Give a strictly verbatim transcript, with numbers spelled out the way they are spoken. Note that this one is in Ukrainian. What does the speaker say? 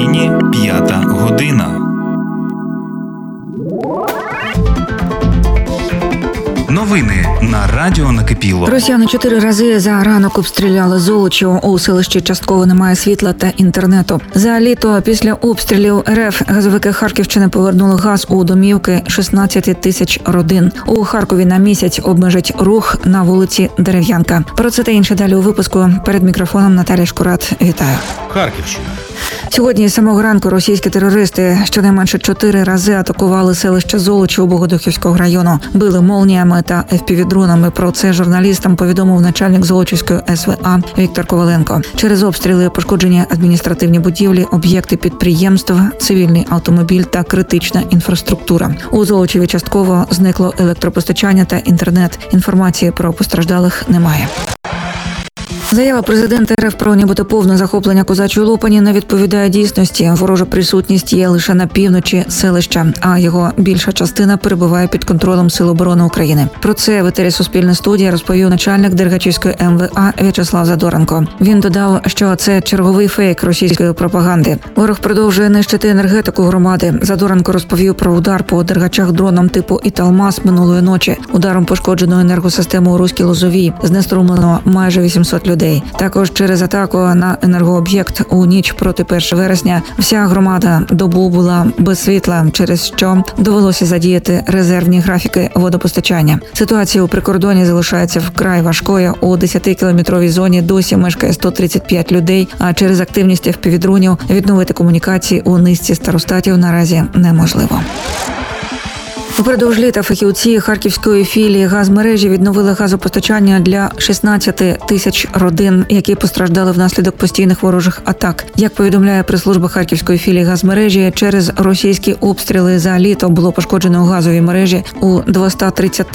Україні п'ята година. Новини на радіо Накипіло. Росіяни чотири рази за ранок обстріляли Золочів. У селищі частково немає світла та інтернету. За літо після обстрілів РФ газовики Харківщини повернули газ у домівки шістнадцять тисяч родин. У Харкові на місяць обмежать рух на вулиці Дерев'янка. Про це та інше далі у випуску. Перед мікрофоном Наталія Шкурат. Вітаю. Харківщина. Сьогодні з самого ранку російські терористи щонайменше чотири рази атакували селище Золочів Богодухівського району. Били молніями та еф пі ві-дронами. Про це журналістам повідомив начальник Золочівської ес ве а Віктор Коваленко. Через обстріли пошкоджені адміністративні будівлі, об'єкти підприємств, цивільний автомобіль та критична інфраструктура. У Золочеві частково зникло електропостачання та інтернет. Інформації про постраждалих немає. Заява президента РФ про нібито повне захоплення Козачої Лопані не відповідає дійсності. Ворожа присутність є лише на півночі селища, а його більша частина перебуває під контролем Сил оборони України. Про це в етері Суспільне студія розповів начальник Дергачівської ем ве а В'ячеслав Задоренко. Він додав, що це черговий фейк російської пропаганди. Ворог продовжує нищити енергетику громади. Задоренко розповів про удар по Дергачах дроном типу «Італмас» минулої ночі. Ударом пошкоджено енергосистему у Руській Лозовій. Знеструмлено майже вісімсот людей. Також через атаку на енергооб'єкт у ніч проти першого вересня вся громада добу була без світла, через що довелося задіяти резервні графіки водопостачання. Ситуація у прикордоні залишається вкрай важкою. У десятикілометровій зоні досі мешкає сто тридцять п'ять людей, а через активність еф пі ві-дронів відновити комунікації у низці старостатів наразі неможливо. Упродовж літа фахівці Харківської філії газмережі відновили газопостачання для шістнадцяти тисяч родин, які постраждали внаслідок постійних ворожих атак. Як повідомляє прес-служба Харківської філії газмережі, через російські обстріли за літо було пошкоджено газові мережі у двісті тридцять